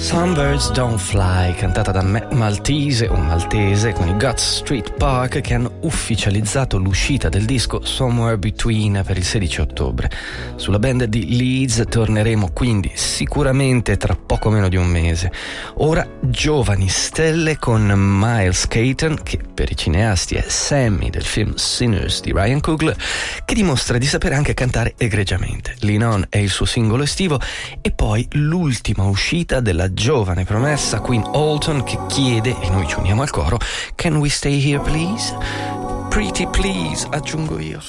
Some Birds Don't Fly, cantata da Maltese con i Guts Street Park, che hanno ufficializzato l'uscita del disco Somewhere Between per il 16 ottobre. Sulla band di Leeds torneremo quindi sicuramente tra poco meno di un mese. Ora giovani stelle con Miles Caton, che per i cineasti è Sammy del film Sinners di Ryan Coogler, che dimostra di sapere anche cantare egregiamente. Lean On è il suo singolo estivo, e poi l'ultima uscita della giovane promessa Queen Alton, che chiede, e noi ci uniamo al coro, Can we stay here please? Pretty please, aggiungo io.